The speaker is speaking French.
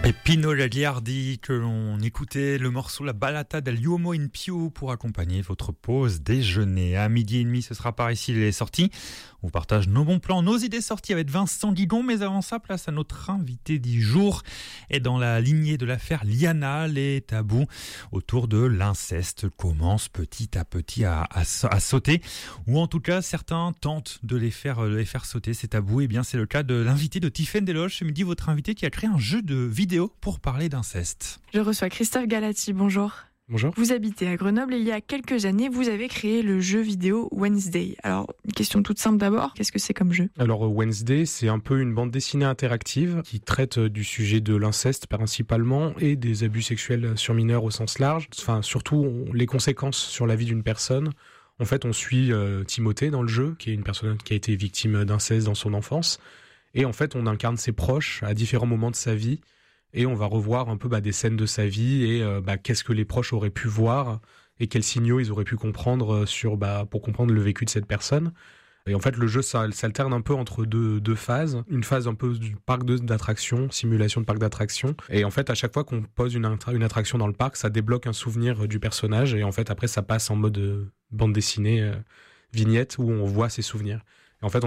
Et Pino Gagliardi, que l'on écoutait le morceau La Ballata dell'Uomo in Più pour accompagner votre pause déjeuner. À 12h30, ce sera par ici les sorties. On vous partage nos bons plans, nos idées sorties avec Vincent Guigon. Mais avant ça, place à notre invité du jour. Et dans la lignée de l'affaire Liana, les tabous autour de l'inceste commencent petit à petit à sauter. Ou en tout cas, certains tentent de les faire sauter, ces tabous. Et bien, c'est le cas de l'invité de Tiffaine Deloche, ce midi, votre invité qui a créé un jeu de vidéo pour parler d'inceste. Je reçois Christophe Galati, bonjour. Bonjour. Vous habitez à Grenoble et il y a quelques années, vous avez créé le jeu vidéo Wednesday. Alors, une question toute simple d'abord, qu'est-ce que c'est comme jeu ? Alors Wednesday, c'est un peu une bande dessinée interactive qui traite du sujet de l'inceste principalement et des abus sexuels sur mineurs au sens large. Enfin, surtout les conséquences sur la vie d'une personne. En fait, on suit Timothée dans le jeu, qui est une personne qui a été victime d'inceste dans son enfance. Et en fait, on incarne ses proches à différents moments de sa vie. Et on va revoir un peu des scènes de sa vie et qu'est-ce que les proches auraient pu voir et quels signaux ils auraient pu comprendre pour comprendre le vécu de cette personne. Et en fait, le jeu s'alterne un peu entre deux phases. Une phase un peu du parc d'attractions, simulation de parc d'attractions. Et en fait, à chaque fois qu'on pose une attraction dans le parc, ça débloque un souvenir du personnage. Et en fait, après, ça passe en mode bande dessinée, vignette, où on voit ses souvenirs. Et en fait,